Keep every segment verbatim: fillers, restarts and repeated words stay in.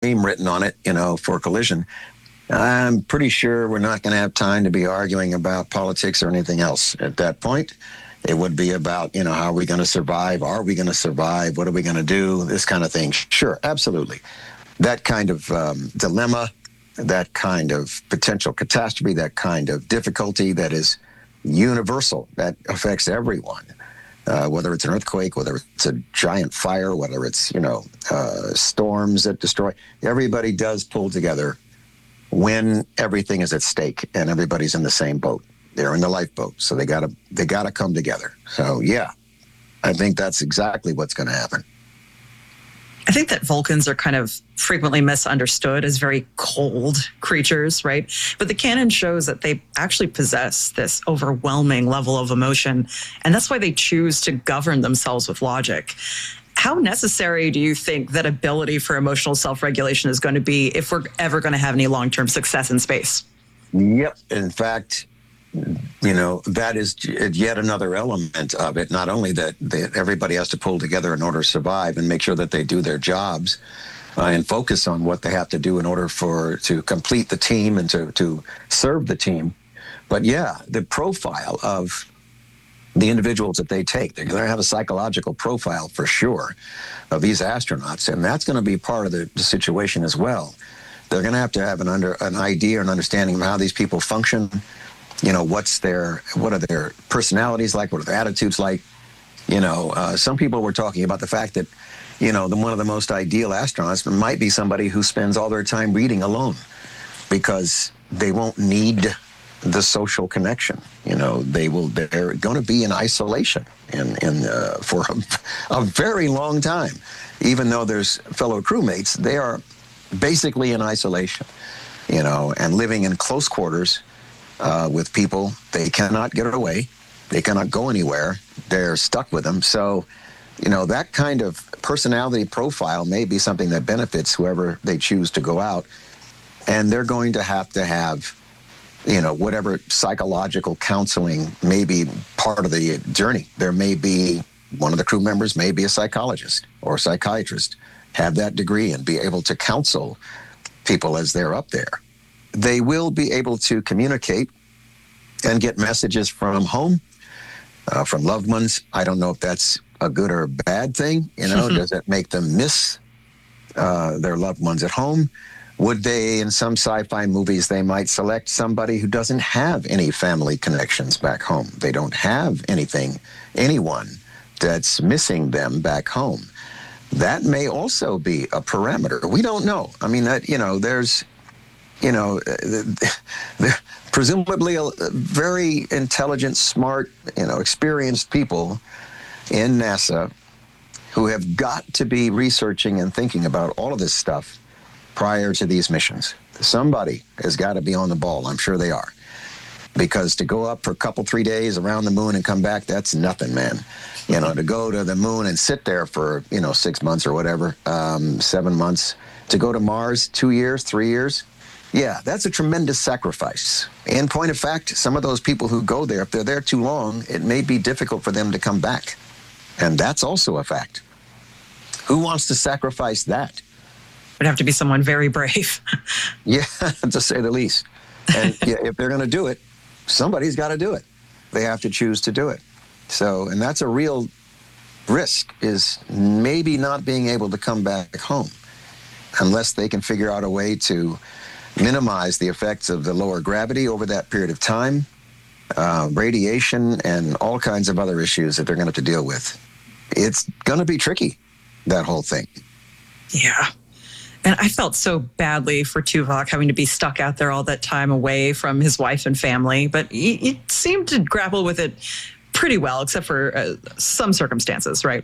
name written on it, you know, for collision, I'm pretty sure we're not going to have time to be arguing about politics or anything else at that point. It would be about, you know, how are we going to survive? Are we going to survive? What are we going to do? This kind of thing. Sure, absolutely. That kind of um, dilemma, that kind of potential catastrophe, that kind of difficulty that is universal, that affects everyone, uh, whether it's an earthquake, whether it's a giant fire, whether it's, you know, uh, storms that destroy. Everybody does pull together when everything is at stake and everybody's in the same boat. They're in the lifeboat, so they gotta they gotta come together. So yeah, I think that's exactly what's going to happen. I think that Vulcans are kind of frequently misunderstood as very cold creatures, right? But the canon shows that they actually possess this overwhelming level of emotion, and that's why they choose to govern themselves with logic. How necessary do you think that ability for emotional self-regulation is going to be if we're ever going to have any long-term success in space? Yep. In fact, you know, that is yet another element of it. Not only that, that everybody has to pull together in order to survive and make sure that they do their jobs uh, and focus on what they have to do in order for to complete the team and to, to serve the team. But yeah, the profile of the individuals that they take, they're going to have a psychological profile for sure of these astronauts, and that's going to be part of the, the situation as well. They're going to have to have an under an idea and understanding of how these people function. You know, what's their, what are their personalities like? What are their attitudes like? You know, uh, some people were talking about the fact that, you know, the, one of the most ideal astronauts might be somebody who spends all their time reading alone because they won't need the social connection. You know, they will, they're going to be in isolation in, in, uh, for a, a very long time. Even though there's fellow crewmates, they are basically in isolation, you know, and living in close quarters Uh, with people. They cannot get away. They cannot go anywhere. They're stuck with them. So, you know, that kind of personality profile may be something that benefits whoever they choose to go out. And they're going to have to have, you know, whatever psychological counseling may be part of the journey. There may be, one of the crew members may be a psychologist or a psychiatrist, have that degree and be able to counsel people as they're up there. They will be able to communicate and get messages from home, uh, from loved ones. I don't know if that's a good or a bad thing. You know, does it make them miss uh, their loved ones at home? Would they, in some sci-fi movies, they might select somebody who doesn't have any family connections back home. They don't have anything, anyone that's missing them back home. That may also be a parameter. We don't know. I mean, that, you know, there's, you know, they're presumably a very intelligent, smart, you know, experienced people in NASA who have got to be researching and thinking about all of this stuff prior to these missions. Somebody has got to be on the ball. I'm sure they are. Because to go up for a couple, three days around the moon and come back, that's nothing, man. You know, to go to the moon and sit there for, you know, six months or whatever, um, seven months. To go to Mars, two years, three years. Yeah, that's a tremendous sacrifice. In point of fact, some of those people who go there, if they're there too long, it may be difficult for them to come back. And that's also a fact. Who wants to sacrifice that? Would have to be someone very brave. Yeah, to say the least. And yeah, if they're going to do it, somebody's got to do it. They have to choose to do it. So, and that's a real risk, is maybe not being able to come back home unless they can figure out a way to minimize the effects of the lower gravity over that period of time, uh, radiation, and all kinds of other issues that they're going to have to deal with. It's going to be tricky, that whole thing. Yeah. And I felt so badly for Tuvok having to be stuck out there all that time away from his wife and family, but he, he seemed to grapple with it pretty well, except for uh, some circumstances, right?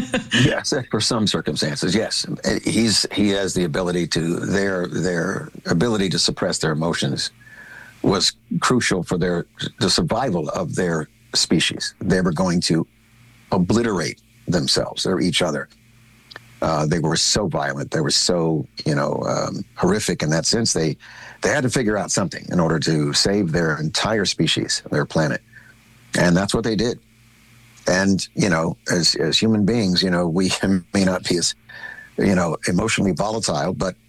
Yes, for some circumstances, yes. He's he has the ability to their their ability to suppress their emotions was crucial for their the survival of their species. They were going to obliterate themselves or each other. Uh, they were so violent. They were so, you know, um, horrific in that sense. They they had to figure out something in order to save their entire species, their planet. And that's what they did. And, you know, as as human beings, you know, we may not be as, you know, emotionally volatile, but